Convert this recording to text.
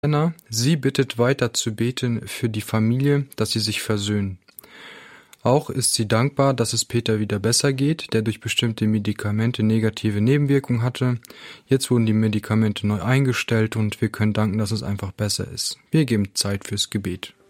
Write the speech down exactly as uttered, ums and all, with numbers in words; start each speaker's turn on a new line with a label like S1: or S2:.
S1: Sie bittet weiter zu beten für die Familie, dass sie sich versöhnen. Auch ist sie dankbar, dass es Peter wieder besser geht, der durch bestimmte Medikamente negative Nebenwirkungen hatte. Jetzt wurden die Medikamente neu eingestellt und wir können danken, dass es einfach besser ist. Wir geben Zeit fürs Gebet.